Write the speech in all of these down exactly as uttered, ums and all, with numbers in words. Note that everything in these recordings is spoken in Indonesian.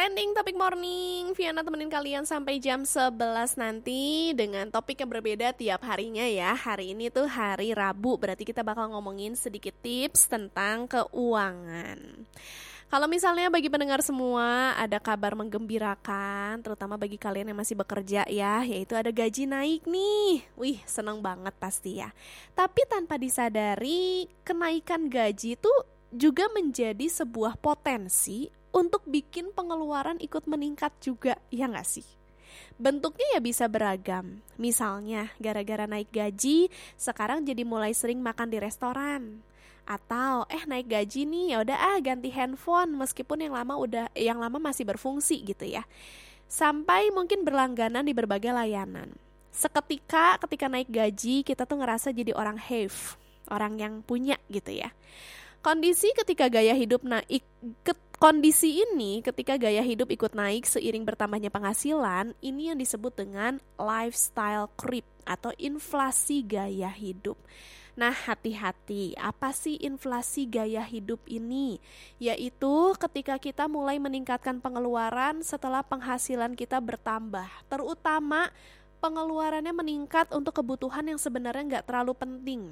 Trending Topik Morning, Viana temenin kalian sampai jam sebelas nanti dengan topik yang berbeda tiap harinya ya. Hari ini tuh hari Rabu, berarti kita bakal ngomongin sedikit tips tentang keuangan. Kalau misalnya bagi pendengar semua ada kabar menggembirakan, terutama bagi kalian yang masih bekerja ya, yaitu ada gaji naik nih. Wih, seneng banget pasti ya. Tapi tanpa disadari, kenaikan gaji tuh juga menjadi sebuah potensi untuk bikin pengeluaran ikut meningkat juga, ya nggak sih? Bentuknya ya bisa beragam. Misalnya, gara-gara naik gaji, sekarang jadi mulai sering makan di restoran. Atau eh naik gaji nih, ya udah ah ganti handphone meskipun yang lama udah yang lama masih berfungsi gitu ya. Sampai mungkin berlangganan di berbagai layanan. Seketika ketika naik gaji, kita tuh ngerasa jadi orang have, orang yang punya gitu ya. Kondisi ketika gaya hidup naik ke, kondisi ini ketika gaya hidup ikut naik seiring bertambahnya penghasilan, ini yang disebut dengan lifestyle creep atau inflasi gaya hidup. Nah, hati-hati, apa sih inflasi gaya hidup ini? Yaitu ketika kita mulai meningkatkan pengeluaran setelah penghasilan kita bertambah, terutama pengeluarannya meningkat untuk kebutuhan yang sebenarnya nggak terlalu penting.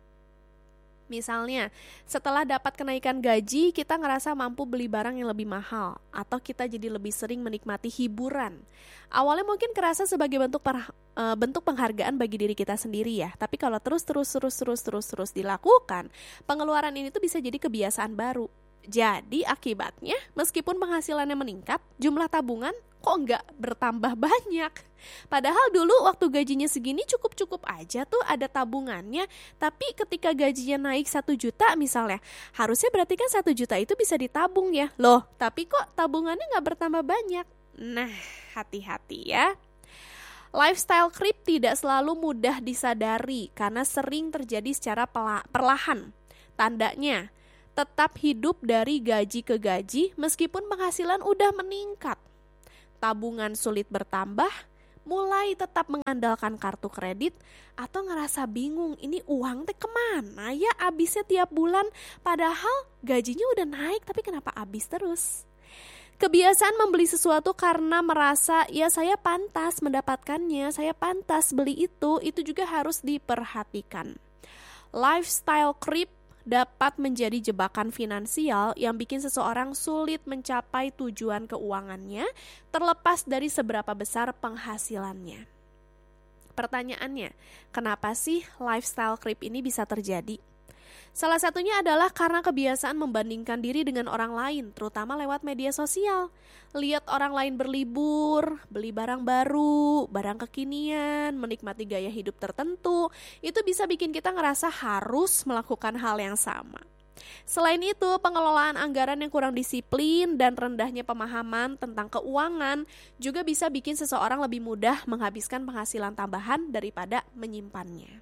Misalnya, setelah dapat kenaikan gaji, kita ngerasa mampu beli barang yang lebih mahal, atau kita jadi lebih sering menikmati hiburan. Awalnya mungkin kerasa sebagai bentuk per, e, bentuk penghargaan bagi diri kita sendiri ya, tapi kalau terus terus terus terus terus terus dilakukan, pengeluaran ini tuh bisa jadi kebiasaan baru. Jadi akibatnya, meskipun penghasilannya meningkat, jumlah tabungan kok nggak bertambah banyak. Padahal dulu waktu gajinya segini cukup-cukup aja tuh ada tabungannya. Tapi ketika gajinya naik satu juta misalnya, harusnya berarti kan satu juta itu bisa ditabung ya. Loh, tapi kok tabungannya nggak bertambah banyak? Nah, hati-hati ya. Lifestyle creep tidak selalu mudah disadari karena sering terjadi secara perlahan. Tandanya, tetap hidup dari gaji ke gaji meskipun penghasilan udah meningkat. Tabungan sulit bertambah, mulai tetap mengandalkan kartu kredit, atau ngerasa bingung ini uang teh kemana ya abisnya tiap bulan, padahal gajinya udah naik tapi kenapa abis terus? Kebiasaan membeli sesuatu karena merasa ya saya pantas mendapatkannya, saya pantas beli itu, itu juga harus diperhatikan. Lifestyle creep dapat menjadi jebakan finansial yang bikin seseorang sulit mencapai tujuan keuangannya terlepas dari seberapa besar penghasilannya. Pertanyaannya, kenapa sih lifestyle creep ini bisa terjadi? Salah satunya adalah karena kebiasaan membandingkan diri dengan orang lain, terutama lewat media sosial. Lihat orang lain berlibur, beli barang baru, barang kekinian, menikmati gaya hidup tertentu, itu bisa bikin kita ngerasa harus melakukan hal yang sama. Selain itu, pengelolaan anggaran yang kurang disiplin dan rendahnya pemahaman tentang keuangan juga bisa bikin seseorang lebih mudah menghabiskan penghasilan tambahan daripada menyimpannya.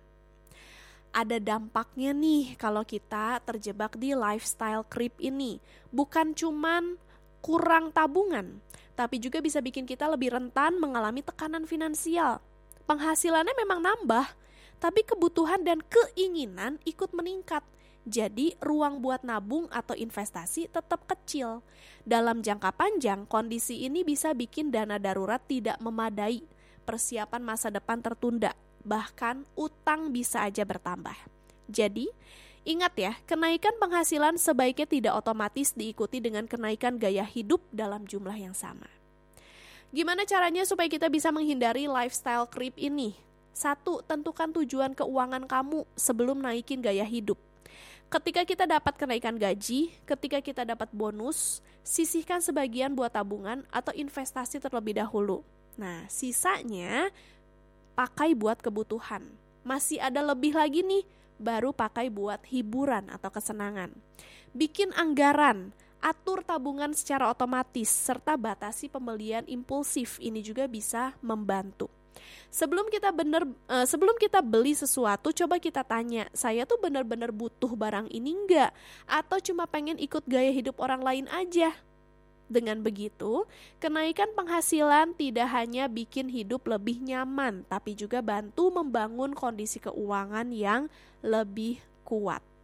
Ada dampaknya nih kalau kita terjebak di lifestyle creep ini. Bukan cuman kurang tabungan, tapi juga bisa bikin kita lebih rentan mengalami tekanan finansial. Penghasilannya memang nambah, tapi kebutuhan dan keinginan ikut meningkat. Jadi ruang buat nabung atau investasi tetap kecil. Dalam jangka panjang, kondisi ini bisa bikin dana darurat tidak memadai, persiapan masa depan tertunda, bahkan utang bisa aja bertambah. Jadi, ingat ya, kenaikan penghasilan sebaiknya tidak otomatis diikuti dengan kenaikan gaya hidup dalam jumlah yang sama. Gimana caranya supaya kita bisa menghindari lifestyle creep ini? Satu, tentukan tujuan keuangan kamu sebelum naikin gaya hidup. Ketika kita dapat kenaikan gaji, ketika kita dapat bonus, sisihkan sebagian buat tabungan atau investasi terlebih dahulu. Nah, sisanya pakai buat kebutuhan. Masih ada lebih lagi nih, baru pakai buat hiburan atau kesenangan. Bikin anggaran, atur tabungan secara otomatis, serta batasi pembelian impulsif. Ini juga bisa membantu. Sebelum kita bener, uh, sebelum kita beli sesuatu, coba kita tanya, saya tuh benar-benar butuh barang ini enggak? Atau cuma pengen ikut gaya hidup orang lain aja? Dengan begitu, kenaikan penghasilan tidak hanya bikin hidup lebih nyaman, tapi juga bantu membangun kondisi keuangan yang lebih kuat.